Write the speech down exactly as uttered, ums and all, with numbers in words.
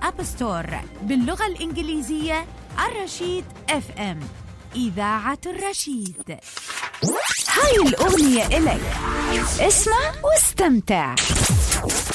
أب ستور باللغة الإنجليزية الرشيد اف ام، إذاعة الرشيد. هاي الأغنية إلك، اسمع واستمتع.